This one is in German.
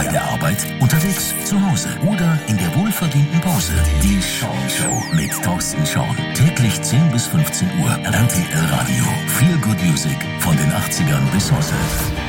Bei der Arbeit, unterwegs, zu Hause oder in der wohlverdienten Pause. Die Sean Show mit Thorsten Sean. Täglich 10 bis 15 Uhr. RTL Radio. Feel Good Music von den 80ern bis heute.